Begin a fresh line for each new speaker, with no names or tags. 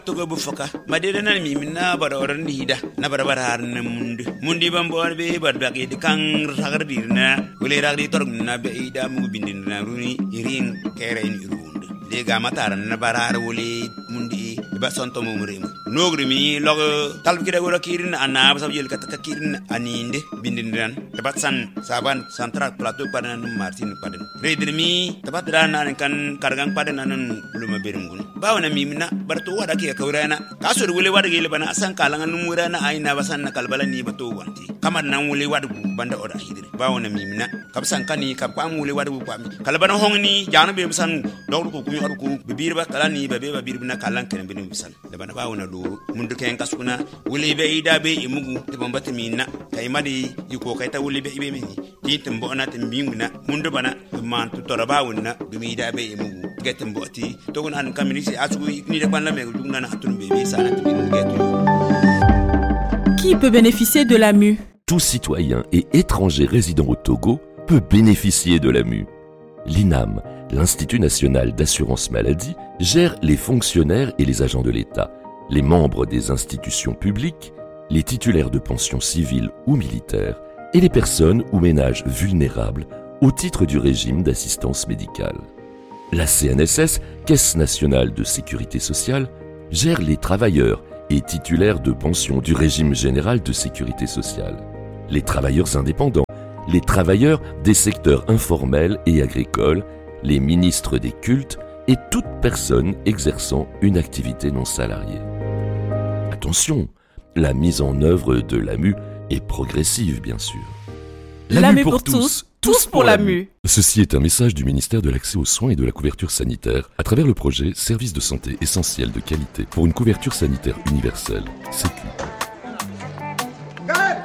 togo bu foka madede nan mi minna bara oran dida na bara bara har na mundi ban bor be bar bagi de kan ragar dirna wele ragdi torg na be ida mu bindin na runi irin kere ni runde de ga matar na bara har wele mundi ba sonto mo murem nogri mi log talb kire wora kirin anna ba sabjel kataka kirin aninde bindin dan tabat san saban central plateau padan martin padan redir mi tabat dan kan kargang padan nan luma berungun bawna mi minna barto wada ke kawrana kasur wule wada gele bana asan kalangan numurana aina basan na kalbala ni bato wanti kamar nan wule wada banda oda hidire bawna mi minna kabsan kani kapam wule wada pami kalbana hongni janu be basan dawru ko kunyo arku bibir ba kalani be babir bina kalan kan bin bisan da bana bawna do mundu ken kasuna wule be ida be imugu te bambata minna kay madi yiko kay ta wule be ibe mini tintem bona timbinguna mundu bana man tu torabawna dumi ida be imugu getem boti togun an kamini asu ni de ban la me dugna na atun be be sana tu getu.
Qui peut bénéficier de la MU?
Tout citoyen et étranger résident au Togo peut bénéficier de la MU. L'INAM, l'Institut national d'assurance maladie, gère les fonctionnaires et les agents de l'État, les membres des institutions publiques, les titulaires de pensions civiles ou militaires et les personnes ou ménages vulnérables au titre du régime d'assistance médicale. La CNSS, Caisse nationale de sécurité sociale, gère les travailleurs et titulaires de pensions du régime général de sécurité sociale, les travailleurs indépendants, les travailleurs des secteurs informels et agricoles, les ministres des cultes et toute personne exerçant une activité non salariée. Attention, la mise en œuvre de l'AMU est progressive, bien sûr.
L'AMU pour tous, tous pour l'AMU.
Ceci est un message du ministère de l'Accès aux soins et de la couverture sanitaire à travers le projet Services de santé essentiels de qualité pour une couverture sanitaire universelle, Sécu.